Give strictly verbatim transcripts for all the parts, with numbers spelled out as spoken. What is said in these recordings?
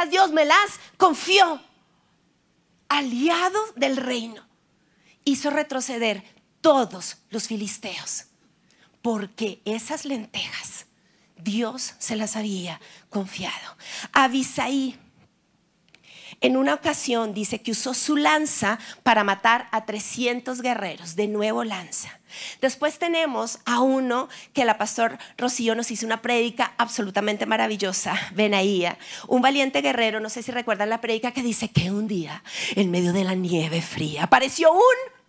lentejas Dios me las confió. Aliados del reino. Hizo retroceder todos los filisteos, porque esas lentejas Dios se las había confiado. Abisai en una ocasión dice que usó su lanza para matar a trescientos guerreros, de nuevo lanza. Después tenemos a uno que la pastor Rocío nos hizo una prédica absolutamente maravillosa, Benaía, un valiente guerrero. No sé si recuerdan la prédica que dice que un día en medio de la nieve fría apareció un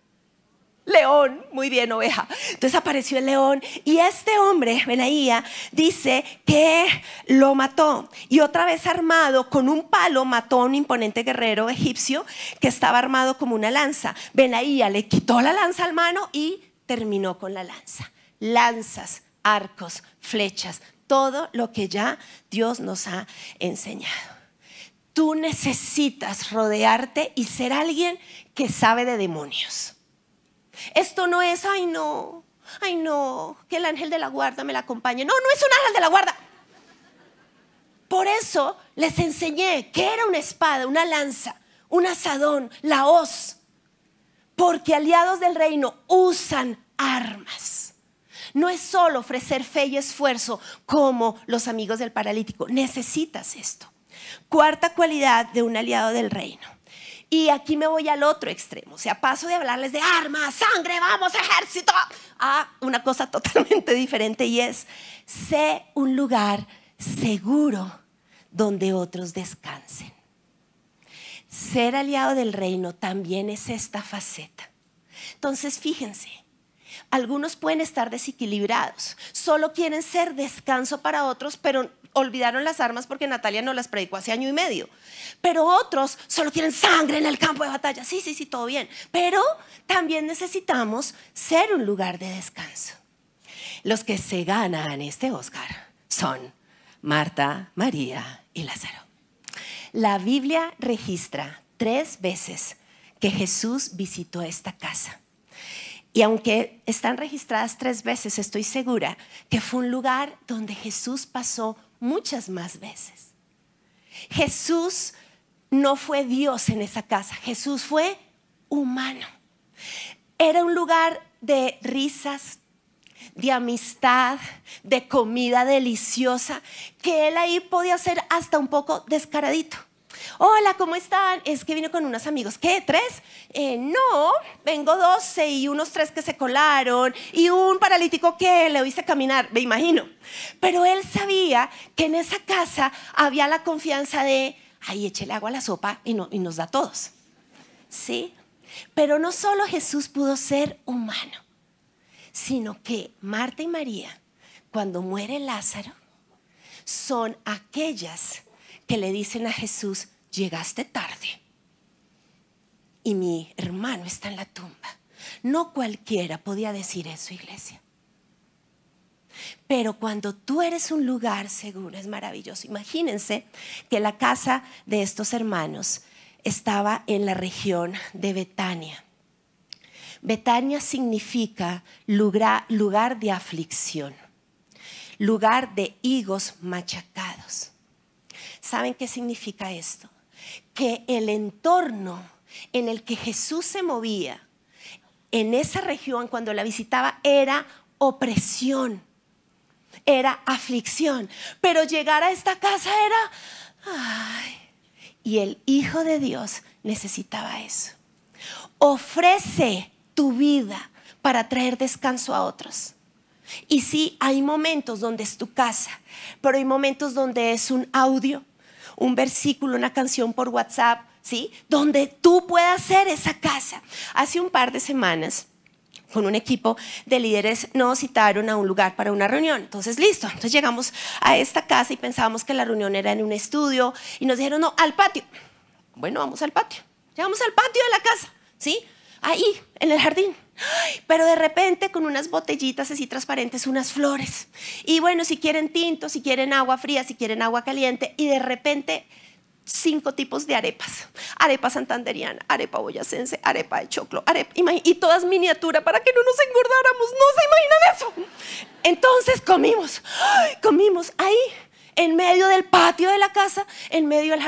león. Muy bien, oveja. Entonces apareció el león y este hombre, Benaía, dice que lo mató, y otra vez armado con un palo mató a un imponente guerrero egipcio que estaba armado como una lanza. Benaía le quitó la lanza al mano y terminó con la lanza. Lanzas, arcos, flechas, todo lo que ya Dios nos ha enseñado. Tú necesitas rodearte y ser alguien que sabe de demonios. Esto no es, ay no, ay no, que el ángel de la guarda me la acompañe. No, no es un ángel de la guarda. Por eso les enseñé que era una espada, una lanza, un asadón, la hoz. Porque aliados del reino usan armas. No es solo ofrecer fe y esfuerzo como los amigos del paralítico. Necesitas esto. Cuarta cualidad de un aliado del reino. Y aquí me voy al otro extremo. O sea, paso de hablarles de armas, sangre, vamos, ejército, a una cosa totalmente diferente, y es: sé un lugar seguro donde otros descansen. Ser aliado del reino también es esta faceta. Entonces, fíjense, algunos pueden estar desequilibrados, solo quieren ser descanso para otros, pero olvidaron las armas porque Natalia nos las predicó hace año y medio. Pero otros solo quieren sangre en el campo de batalla. Sí, sí, sí, todo bien. Pero también necesitamos ser un lugar de descanso. Los que se ganan este Oscar son Marta, María y Lázaro. La Biblia registra tres veces que Jesús visitó esta casa. Y aunque están registradas tres veces, estoy segura que fue un lugar donde Jesús pasó muchas más veces. Jesús no fue Dios en esa casa, Jesús fue humano. Era un lugar de risas, de amistad, de comida deliciosa, que él ahí podía ser hasta un poco descaradito. Hola, ¿cómo están? Es que vino con unos amigos. ¿Qué? ¿Tres? Eh, no, vengo doce y unos tres que se colaron y un paralítico que le oíste caminar, me imagino. Pero él sabía que en esa casa había la confianza de, ay, échele agua a la sopa y, no, y nos da a todos. ¿Sí? Pero no solo Jesús pudo ser humano, sino que Marta y María, cuando muere Lázaro, son aquellas que le dicen a Jesús: llegaste tarde y mi hermano está en la tumba. No cualquiera podía decir eso, iglesia. Pero cuando tú eres un lugar seguro, es maravilloso. Imagínense que la casa de estos hermanos estaba en la región de Betania. Betania significa lugar, lugar de aflicción, lugar de higos machacados. ¿Saben qué significa esto? Que el entorno en el que Jesús se movía en esa región cuando la visitaba era opresión, era aflicción. Pero llegar a esta casa era, ay, y el Hijo de Dios necesitaba eso. Ofrece tu vida para traer descanso a otros. Y sí, hay momentos donde es tu casa, pero hay momentos donde es un audio, un versículo, una canción por WhatsApp, ¿sí? Donde tú puedas ser esa casa. Hace un par de semanas, con un equipo de líderes, nos citaron a un lugar para una reunión. Entonces, listo. Entonces llegamos a esta casa y pensábamos que la reunión era en un estudio y nos dijeron, no, al patio. Bueno, vamos al patio. Llegamos al patio de la casa, ¿sí? Ahí, en el jardín. Ay, pero de repente con unas botellitas así transparentes, unas flores. Y bueno, si quieren tinto, si quieren agua fría, si quieren agua caliente. Y de repente cinco tipos de arepas. Arepa santanderiana, arepa boyacense, arepa de choclo, arepa, y todas miniatura para que no nos engordáramos. No se imaginan eso. Entonces comimos, ay, comimos ahí en medio del patio de la casa, en medio del jardín.